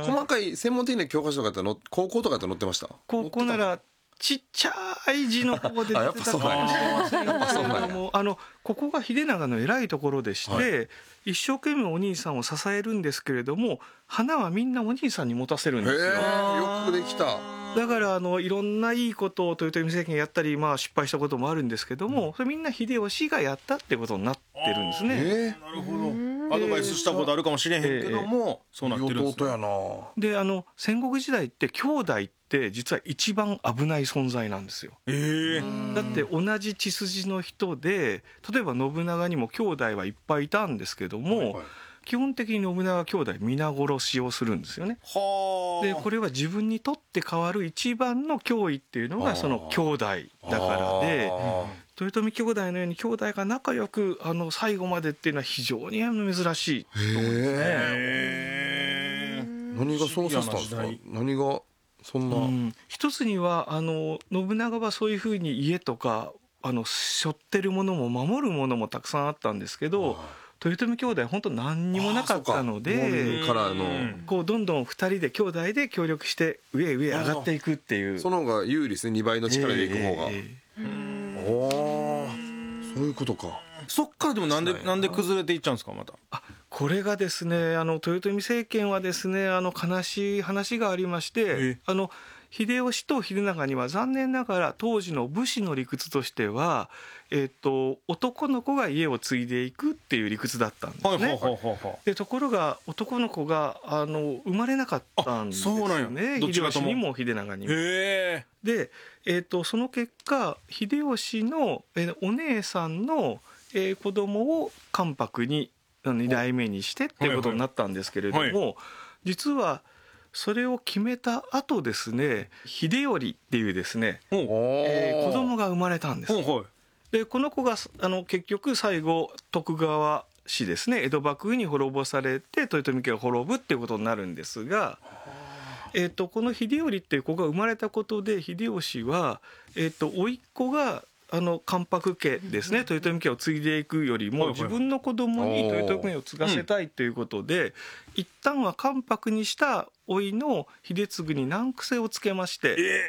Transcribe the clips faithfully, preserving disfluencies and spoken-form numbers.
細かい専門的な教科書とかっての高校とかって載ってました？ 高校ならちっちゃい字のここで出てたかもしれませんけれども、あのここが秀長の偉いところでして、はい、一生懸命お兄さんを支えるんですけれども、花はみんなお兄さんに持たせるんですよ。 へー、よくできた。 だからあのいろんないいことを豊臣政権やったり、まあ、失敗したこともあるんですけども、それみんな秀吉がやったってことになってるんですね。 えー、なるほど。アドバイスしたことあるかもしれへんけども、えー、そうなってるんです、ね、 弟やな。 であの戦国時代って兄弟って実は一番危ない存在なんですよ。 えー、 だって同じ血筋の人で、例えば信長にも兄弟はいっぱいいたんですけども、はいはい、基本的に信長兄弟皆殺しをするんですよね。はでこれは自分にとって変わる一番の脅威っていうのがその兄弟だからで、豊臣兄弟のように兄弟が仲良くあの最後までっていうのは非常に珍しいと思うんですね。 へー、何がそうさせたんですか？何がそんな、うん、 一つにはあの信長はそういうふうに家とかあの背負ってるものも守るものもたくさんあったんですけど、豊臣兄弟本当何にもなかったので、 からのこうどんどんふたりで兄弟で協力して上へ上へ上がっていくっていう、 その方が有利ですね。にばいの力でいく方が、えーえー、おー、そういうことか。 そっからでもなんでなんで崩れていっちゃうんですかまた。 あ、これがですね、あの豊臣政権はですね、あの悲しい話がありまして、あの秀吉と秀長には残念ながら当時の武士の理屈としては、えー、と男の子が家を継いでいくっていう理屈だったんですね。はいはいはいはい、でところが男の子があの生まれなかったんですよね。秀吉にも秀長にも。へで、えー、とその結果秀吉の、えー、お姉さんの、えー、子供を関白にに代目にしてっていうことになったんですけれども、はいはい、実はそれを決めた後ですね、秀頼っていうですね、えー、子供が生まれたんです。でこの子があの結局最後徳川氏ですね、江戸幕府に滅ぼされて豊臣家が滅ぶっていうことになるんですが、えー、とこの秀頼っていう子が生まれたことで秀吉は、えー、と甥っ子があの関白家ですね、豊臣家を継いでいくよりも自分の子供に豊臣家を継がせたいということで、一旦は関白にした甥の秀次に難癖をつけまして、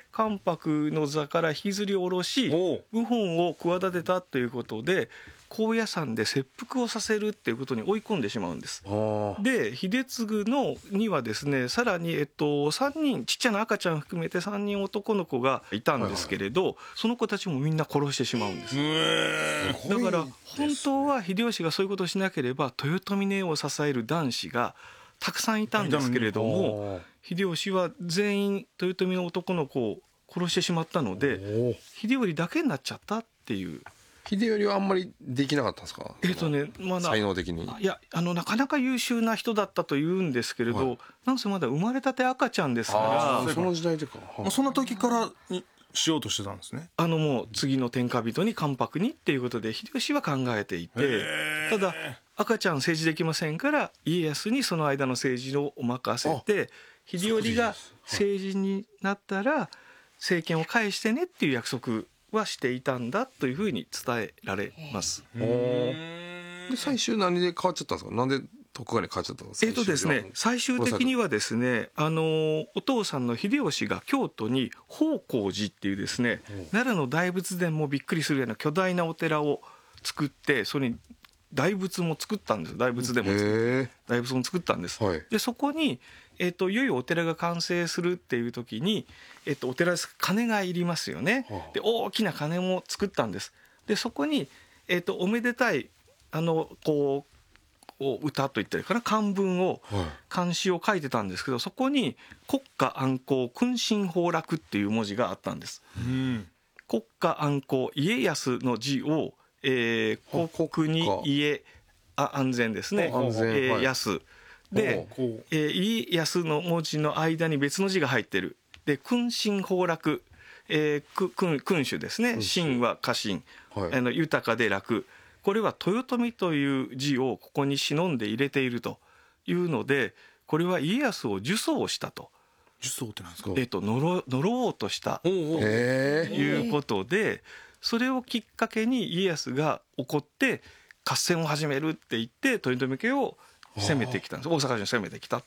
関白の座から引きずり下ろし謀反を企てたということで高野山で切腹をさせるっていうことに追い込んでしまうんです。で秀次のにはですね、さらに、えっと、さんにんちっちゃな赤ちゃん含めてさんにん男の子がいたんですけれど、はいはい、その子たちもみんな殺してしまうんです。だから本当は秀吉がそういうことをしなければ豊臣の世を支える男子がたくさんいたんですけれども、秀吉は全員豊臣の男の子を殺してしまったので秀頼だけになっちゃったっていう。 秀頼はあんまりできなかったんですか？ えーとねまだ才能的に。 いやあのなかなか優秀な人だったというんですけれど、はい、なんせまだ生まれたて赤ちゃんですから。 その時代でか、 はい、その時からにしようとしてたんですね。 あのもう次の天下人に関白にっていうことで秀吉は考えていて、ただ赤ちゃん政治できませんから家康にその間の政治を任せて、秀頼が政治になったら政権を返してねっていう約束はしていたんだというふうに伝えられます。 で最終何で変わっちゃったんですか？なんで徳川に変わっちゃったんですか？ えーとですね、最終的にはですね、あのお父さんの秀吉が京都に宝光寺っていうですね、奈良の大仏殿もびっくりするような巨大なお寺を作って、それに大仏も作ったんです。大仏殿も作って大仏も作ったんです。はい、でそこにえー、といよいよお寺が完成するっていう時に、えー、とお寺です鐘がいりますよね。で大きな鐘も作ったんです。でそこに、えー、とおめでたいあのこう歌といったらいいかな、漢文を、漢詩を書いてたんですけど、そこに国家安康君臣崩落っていう文字があったんです。うん、国家安康、家康の字を、えー、国に家、あ安全ですね、安全、えー、康で、えー、家康の文字の間に別の字が入ってる。で君臣崩落、えー、君, 君主ですね、臣は家臣、はい、あの豊かで楽、これは豊臣という字をここに忍んで入れているというので、これは家康を呪詛したと。 呪詛って何ですか？ えー、と呪呪おうとしたということで、それをきっかけに家康が怒って合戦を始めるって言って豊臣家を攻めてきたんです。大阪城に攻めてきたと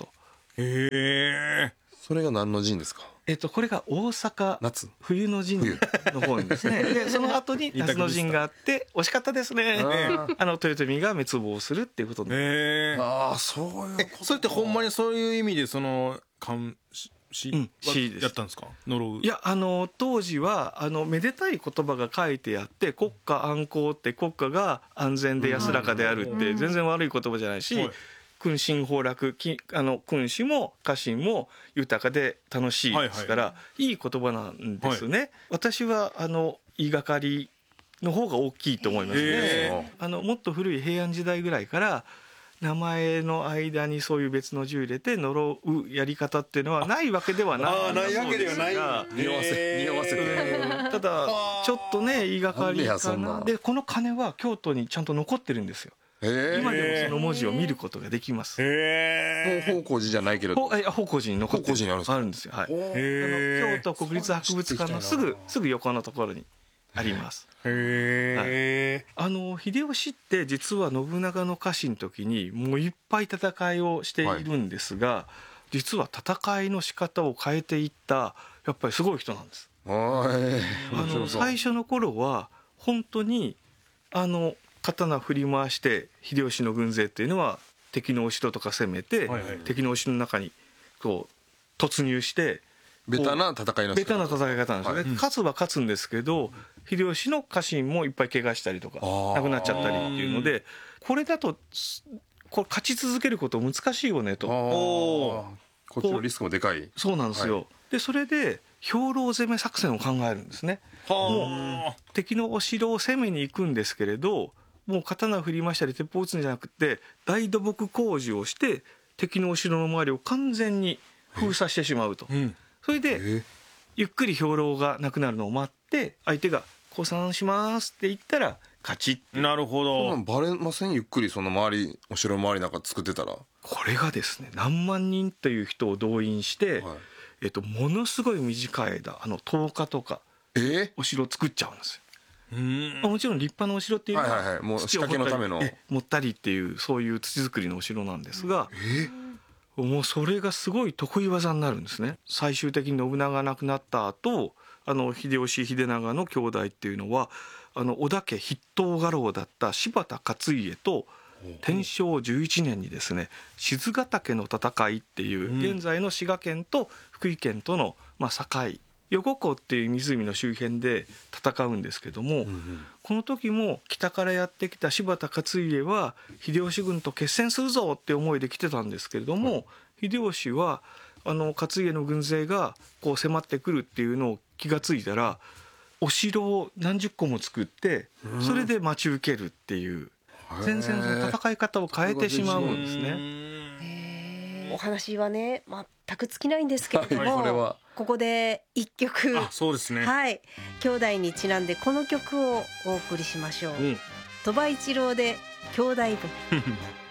へえ。 それが何の陣ですか？ えっとこれが大阪夏冬の陣の方にですねでその後に夏の陣があって惜しかったですね。あの豊臣が滅亡するっていうことで、 へえ。 ああそういうえ、それってほんまにそういう意味でその監視うん詩ですやったんですか？呪う。 いやあの当時はあのめでたい言葉が書いてあって国家安康って国家が安全で安らかであるって全然悪い言葉じゃないし、 はい君臣豊楽きあの君主も家臣も豊かで楽しいですから、 はいいい言葉なんですね、私はあの言いがかりの方が大きいと思いますへね。あのもっと古い平安時代ぐらいから名前の間にそういう別の字を入れて呪うやり方っていうのはないわけではないああ、ないわけではない。 そうですが匂わせ匂わせてただちょっとね言いがかりなんでやかそんななでこの鐘は京都にちゃんと残ってるんですよ。 へ今でもその文字を見ることができます。 へええ。 もう宝光寺じゃないけれどほえ宝光寺に残って宝光寺にあるんですかあるんですよ。はい。あへの京都国立博物館のすぐすぐ横のところにあります。 へえ。 あの秀吉って実は信長の家臣の時にもういっぱい戦いをしているんですが、実は戦いの仕方を変えていったやっぱりすごい人なんです。 はいあの最初の頃は本当にあの刀振り回して秀吉の軍勢っていうのは敵のお城とか攻めて、 はいはい敵のお城の中にこう突入してベタな戦いのベタな戦い方なんですよね、 はい勝つは勝つんですけど秀吉の家臣もいっぱい怪我したりとかあー亡くなっちゃったりっていうのでこれだとこれ勝ち続けること難しいよねと。 おこっちのリスクもでかい。 そうなんですよ、 はいでそれで兵糧攻め作戦を考えるんですね。 は敵のお城を攻めに行くんですけれどもう刀を振り回したり鉄砲を撃つんじゃなくて大土木工事をして敵のお城の周りを完全に封鎖してしまうと。 あ。うん。 それでえゆっくり兵糧がなくなるのを待って相手が「降参します」って言ったら勝ちっていう。 なるほそんなど。 んバレません？ゆっくりその周りお城の周りなんか作ってたら。 これがですね何万人という人を動員して、 はいえっと、ものすごい短い間あのとおかとかえお城を作っちゃうんですよ。 うんまあもちろん立派なお城っていうのは,、 はいはいはいもう仕掛けのためのえ持ったりっていうそういう土作りのお城なんですが、もうそれがすごい得意技になるんですね。最終的に信長が亡くなった後あの秀吉秀長の兄弟っていうのはあの織田家筆頭家老だった柴田勝家と天正じゅういちねんにですね賤ヶ岳の戦いっていう、 うん現在の滋賀県と福井県との、まあ、境余呉湖っていう湖の周辺で戦うんですけども、この時も北からやってきた柴田勝家は秀吉軍と決戦するぞって思いで来てたんですけれども、秀吉はあの勝家の軍勢がこう迫ってくるっていうのを気がついたらお城を何十個も作ってそれで待ち受けるっていう全然その戦い方を変えてしまうんですね。 へーお話はね全く尽きないんですけれども、 はいこれはここで一曲あ、そうですね。 はい兄弟にちなんでこの曲をお送りしましょう。 うん鳥羽一郎で兄弟分。